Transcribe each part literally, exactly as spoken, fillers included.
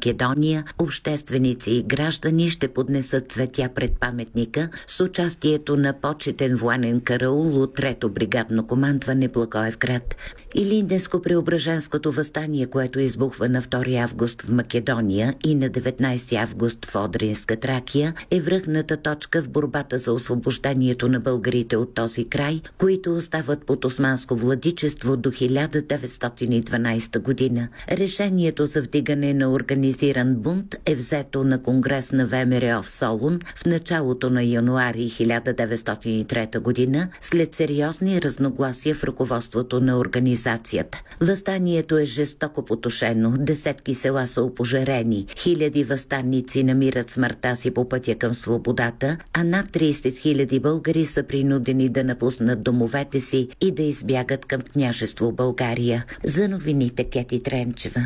Македония, общественици и граждани ще поднесат цветя пред паметника с участието на почетен военен караул от трето бригадно командване Благоевград. Илинденско-Преображенското въстание, което избухва на втори август в Македония и на деветнайсети август в Одринска Тракия, е връхната точка в борбата за освобождението на българите от този край, които остават под османско владичество до хиляда деветстотин и дванайсета година. Решението за вдигане на организиран бунт е взето на конгрес на ВМРО в Солун в началото на януари хиляда деветстотин и трета година, след сериозни разногласия в ръководството на организацията. Въстанието е жестоко потушено, десетки села са опожарени, хиляди въстанници намират смъртта си по пътя към свободата, а над трийсет хиляди българи са принудени да напуснат домовете си и да избягат към княжество България. За новините Кети Тренчева.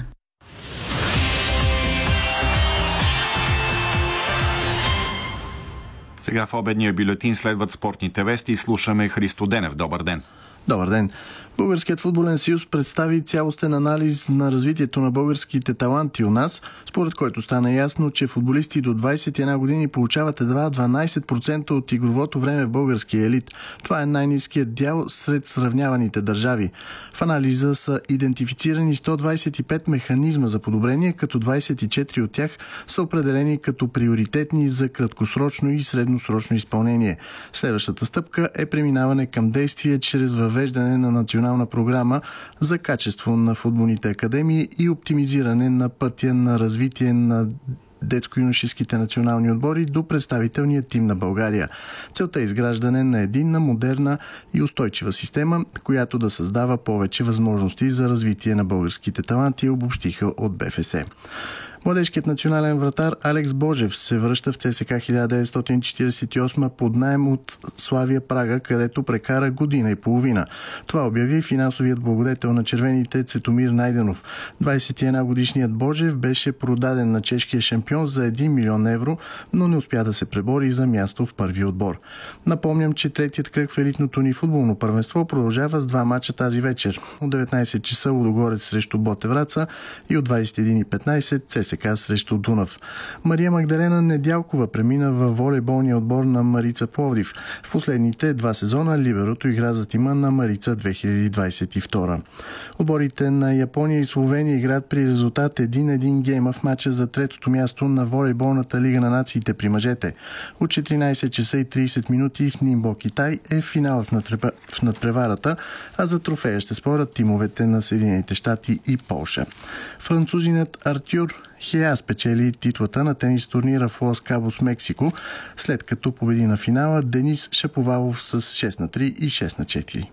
Сега в обедния бюлетин следват спортните вести и слушаме Христо Денев. Добър ден! Добър ден! Българският футболен съюз представи цялостен анализ на развитието на българските таланти у нас, според който стана ясно, че футболисти до двайсет и една години получават едва дванайсет процента от игровото време в българския елит. Това е най-ниският дял сред сравняваните държави. В анализа са идентифицирани сто двайсет и пет механизма за подобрение, като двайсет и четири от тях са определени като приоритетни за краткосрочно и средносрочно изпълнение. Следващата стъпка е преминаване към действие чрез въвеждане на националната програма за качество на футболните академии и оптимизиране на пътя на развитие на детско-юношеските национални отбори до представителния тим на България. Целта е изграждане на единна, модерна и устойчива система, която да създава повече възможности за развитие на българските таланти, обобщиха от БФС. Младежкият национален вратар Алекс Божев се връща в ЦСКА хиляда деветстотин четирийсет и осма под наем от Славия Прага, където прекара година и половина. Това обяви финансовият благодетел на червените Цветомир Найденов. двайсет и една годишният Божев беше продаден на чешкия шампион за един милион евро, но не успя да се пребори за място в първия отбор. Напомням, че третият кръг в елитното ни футболно първенство продължава с два мача тази вечер. От деветнайсет часа Лудогорец срещу Ботевраца и от двайсет и една и петнайсет ЦСКА срещу Дунав. Мария Магдалена Недялкова премина във волейболния отбор на Марица Пловдив. В последните два сезона либерото игра за тима на Марица две хиляди двайсет и втора. Отборите на Япония и Словения играят при резултат един-един гейма в матча за третото място на волейболната лига на нациите при мъжете. От четиринайсет часа и трийсет минути в Нимбо, Китай е финал в, надпреварата, в надпреварата, а за трофея ще спорят тимовете на Съединените щати и Полша. Французинът Артюр Хеа спечели титлата на тенис турнира в Лос Кабос, Мексико, след като победи на финала Денис Шаповалов с шест на три и шест на четири.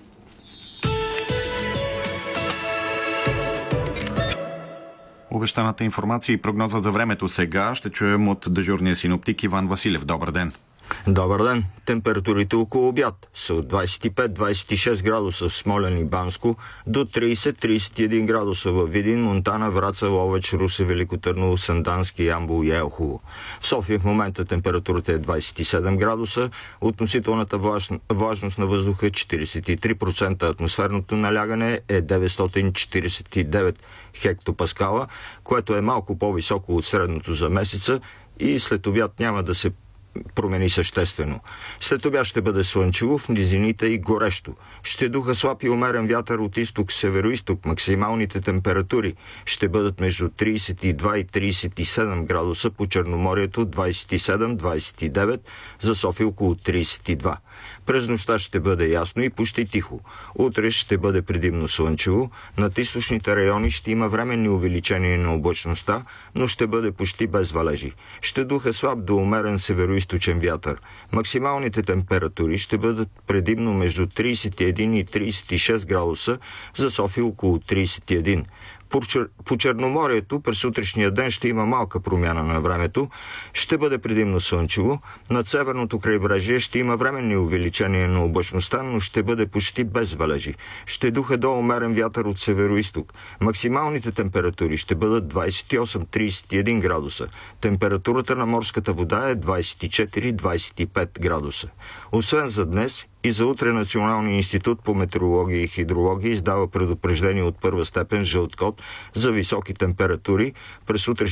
Обещаната информация и прогноза за времето сега ще чуем от дежурния синоптик Иван Василев. Добър ден! Добър ден! Температурите около обяд са от двайсет и пет до двайсет и шест градуса в Смолян и Банско до трийсет до трийсет и един градуса в Видин, Монтана, Враца, Ловеч, Русе, Велико Търново, Сандански, Ямбол и Елхово. В София в момента температурата е двайсет и седем градуса, относителната влажност на въздуха е четирийсет и три процента, атмосферното налягане е деветстотин четирийсет и девет хектопаскала, което е малко по-високо от средното за месеца и след обяд няма да се промени съществено. След обяд ще бъде слънчево, в низините и горещо. Ще духа слаб и умерен вятър от изток, североизток. Максималните температури ще бъдат между трийсет и два и трийсет и седем градуса, по Черноморието двайсет и седем до двайсет и девет, за София около трийсет и два. През нощта ще бъде ясно и почти тихо. Утре ще бъде предимно слънчево. Над източните райони ще има временни увеличения на облачността, но ще бъде почти без валежи. Ще духа слаб до умерен североизточен вятър. Максималните температури ще бъдат предимно между трийсет и един и трийсет и шест градуса, за София около трийсет и един. По, Чер... по Черноморието през утрешния ден ще има малка промяна на времето. Ще бъде предимно слънчево. Над северното крайбрежие ще има временни увеличения на облачността, но ще бъде почти без валежи. Ще духа до умерен вятър от североизток. Максималните температури ще бъдат двайсет и осем до трийсет и един градуса. Температурата на морската вода е двайсет и четири до двайсет и пет градуса. Освен за днес и за утре Националният институт по метеорология и хидрология издава предупреждение от първа степен жълт код за високи температури през утрешния